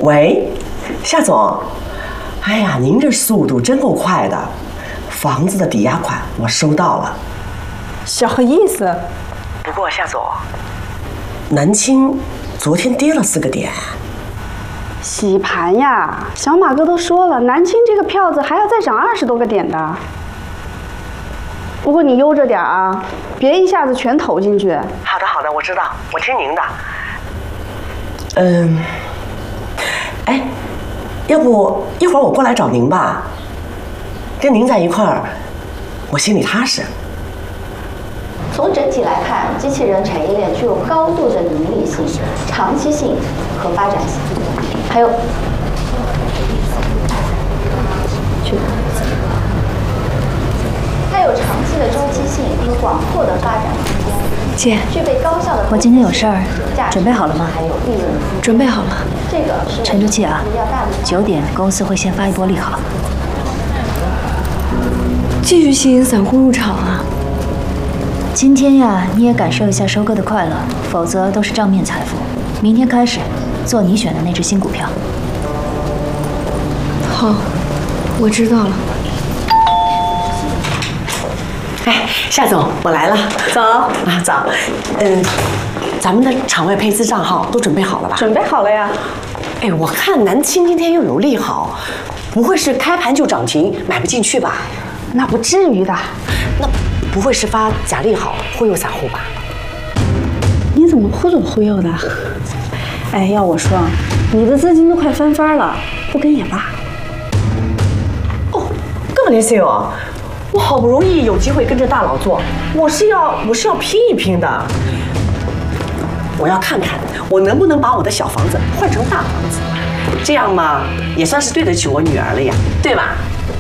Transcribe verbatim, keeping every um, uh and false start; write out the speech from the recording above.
喂，夏总，哎呀，您这速度真够快的，房子的抵押款我收到了。 小意思。 不过夏总，南青昨天跌了四个点。 洗盘呀，小马哥都说了，南青这个票子还要再涨二十多个点的。不过你悠着点啊，别一下子全投进去。 好的好的，我知道，我听您的。嗯，哎，要不一会儿我过来找您吧，跟您在一块儿，我心里踏实。 从整体来看，机器人产业链具有高度的盈利性、长期性和发展性，还有，去，它有长期的周期性和广阔的发展空间。 姐， 具备高效的。 我今天有事儿，准备好了吗？ 还有利润。 准备好了。 这个是沉住气啊！九点公司会先发一波利好， 继续吸引散户入场啊！ 今天呀，你也感受一下收割的快乐，否则都是账面财富。明天开始做你选的那只新股票。 好，我知道了。 哎，夏总，我来了。 走啊，早。嗯，咱们的场外配资账号都准备好了吧？ 准备好了呀。 哎，我看南青今天又有利好，不会是开盘就涨停，买不进去吧？ 那不至于的。 那不会是发假利好忽悠散户吧？ 你怎么忽左忽右的？哎，要我说，你的资金都快翻番了，不跟也罢。 哦，干嘛联系我？我好不容易有机会跟着大佬做，我是要我是要拼一拼的。我要看看我能不能把我的小房子换成大房子，这样嘛也算是对得起我女儿了呀，对吧？